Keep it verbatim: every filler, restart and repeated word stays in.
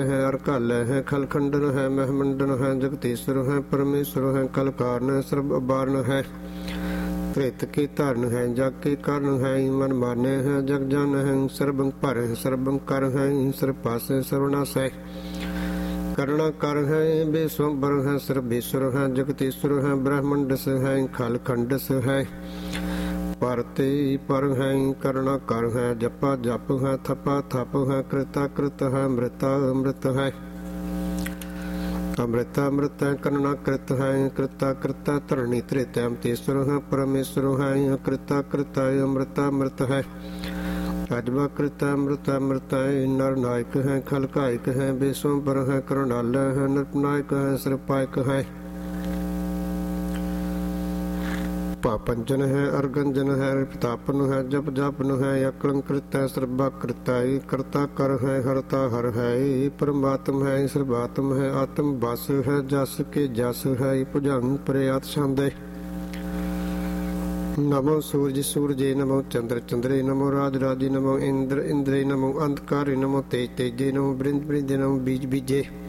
है अरकाल है खलखंडन है महमंडन है जगतीश्वर है परमेश्वर है कलकारण सर्व अबारण है कृत के तारण है जग के कारण है मन माने है जग जान है सर्वं पर है सर्वं कर है सर्वपास है सर्वनाश है करुणा कर है बेस्वर है सर्वेश्वर है जगतीश्वर है ब्रह्मंडस है खलखंडस है परते पर है करुणा कर है जपा जप है थपा थप है कृता कृत है मृता अमृत है अमृता अमृत है करुणा कृत है कृता कृता तरणी त्रितम तीसर है परमेश्वर है कृता कृता अमृता अमृत है अजबा कृता अमृता अमृत है नर नायक है खलकायक है बेस्वर है करुणाल है नरनायक है सिरपायक है पापंजन है अर्गंजन है प्रतापन है जप जापन है अकलंकृत है सर्वाकृत है कर्ता कर है हरता हर है परमात्म है सर्वात्म है आत्म बस है जस के जस है भुजंग प्रयात छंदे नमो सूरज सूरजे नमो चंद्र चंद्रे नमो राज राजे नमो इंद्र इंद्रे नमो अंधकारे नमो तेज तेजे नमो बृंद बृंदे नमो बीज बीजे